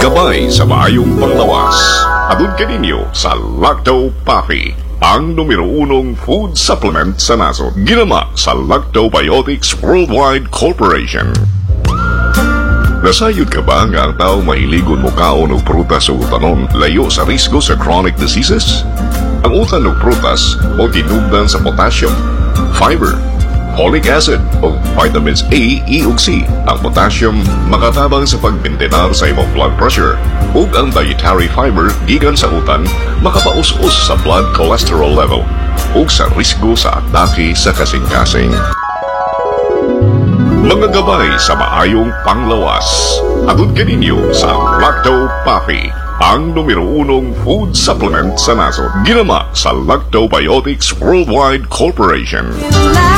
Gabay sa maayong panglawas. Adun kaninyo sa Lacto Puffy, ang numero unong food supplement sa nasod. Ginama sa Lactobiotics Worldwide Corporation. Nasayod ka ba nga ang tao mahiligon mo kaon o prutas o utanon layo sa risgo sa chronic diseases? Ang utan o prutas o tinubdan sa potassium, fiber, folic acid o vitamins A, E ug C. Ang potassium makatabang sa pagmintenar sa imong blood pressure ug ang dietary fiber gikan sa utan makapaus-us sa blood cholesterol level ug sa risgo sa atake sa kasing-kasing. Mga gabay sa maayong panglawas. Adun kaninyo sa Lacto Puffy, ang numero unong food supplement sa nasod. Ginama sa Lactobiotics Worldwide Corporation.